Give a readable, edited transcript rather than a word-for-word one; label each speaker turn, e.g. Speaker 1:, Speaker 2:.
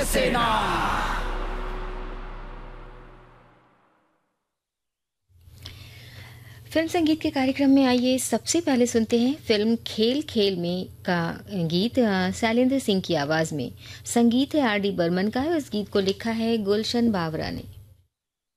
Speaker 1: सेना।
Speaker 2: फिल्म संगीत के कार्यक्रम में आइए सबसे पहले सुनते हैं फिल्म खेल खेल में का गीत शैलेंद्र सिंह की आवाज़ में। संगीत है आर डी बर्मन का है। उस गीत को लिखा है गुलशन बावरा ने।